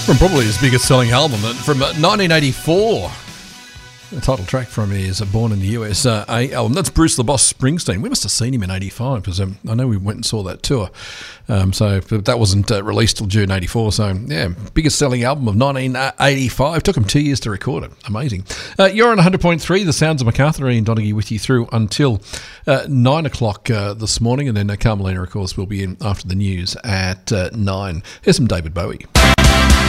From probably his biggest selling album from 1984. The title track from his Born in the USA album. That's Bruce the Boss Springsteen. We must have seen him in 85 because I know we went and saw that tour. But that wasn't released till June 84. So, yeah, biggest selling album of 1985. Took him 2 years to record it. Amazing. You're on 100.3, The Sounds of Macarthur. Ian Donaghy with you through until 9 o'clock this morning. And then Carmelina, of course, will be in after the news at 9. Here's some David Bowie.